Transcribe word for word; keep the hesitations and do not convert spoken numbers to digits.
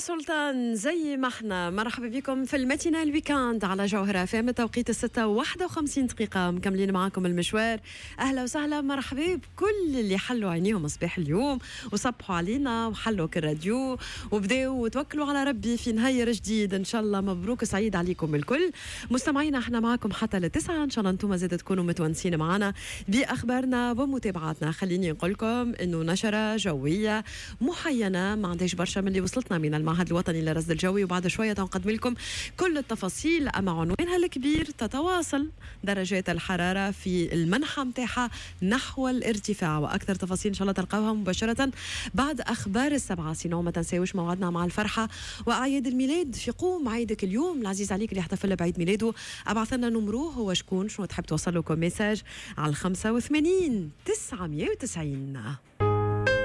سلطان زي ما احنا مرحبا بكم في الماتينال الويكاند على جوهرة فام توقيت الستة واحدة وخمسين دقيقة مكملين معاكم المشوار. أهلا وسهلا مرحبا بكل اللي حلوا عينيهم صباح اليوم وصبحوا علينا وحلوا كالراديو وبداوا وتوكلوا على ربي في نهاية جديد إن شاء الله. مبروك سعيد عليكم الكل مستمعينا، احنا معاكم حتى لتسعة إن شاء الله. انتم زاد تكونوا متونسين معنا بأخبارنا ومتابعاتنا. خليني نقول لكم إنه نشرة جوية محينة ما عندهاش برشا من اللي وصلتنا من المعهد الوطني للرصد الجوي، وبعد شوية تنقدم لكم كل التفاصيل. أما عنوانها الكبير تتواصل درجات الحرارة في المنحى متاعها نحو الارتفاع، وأكثر تفاصيل إن شاء الله تلقاوها مباشرة بعد أخبار السبعة. سينو ما تنساوش موعدنا مع الفرحة وأعياد الميلاد. في قوم عيدك اليوم العزيز عليك اللي احتفل بعيد ميلاده، أبعث لنا نمروه هو شكون شنو تحب توصل لكم ميساج على الخمسة وثمانين تسعمية وتسعين.